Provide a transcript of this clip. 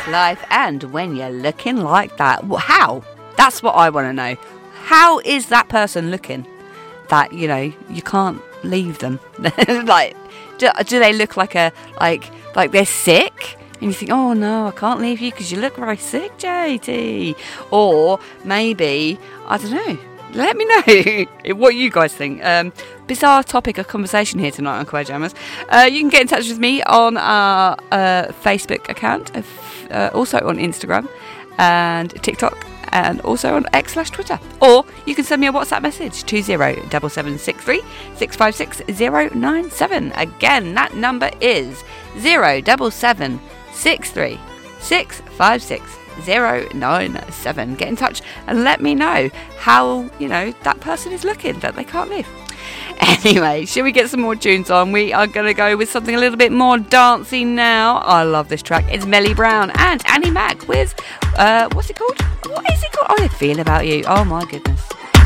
life, and when you're looking like that, how? That's what I want to know. How is that person looking that, you know, you can't leave them? Like, do they look like they're sick? And you think, oh no, I can't leave you because you look very sick, JT. Or maybe, I don't know. Let me know what you guys think. Bizarre topic of conversation here tonight on Queer Jammers. You can get in touch with me on our Facebook account, also on Instagram and TikTok, and also on X/Twitter. Or you can send me a WhatsApp message, 207763 656 097. Again, that number is 07763 656 097. Get in touch and let me know how, you know, that person is looking that they can't live. Anyway, shall we get some more tunes on? We are going to go with something a little bit more dancey now. I love this track. It's Melly Brown and Annie Mac with what's it called? What is it called? Oh, I Feel About You. Oh my goodness.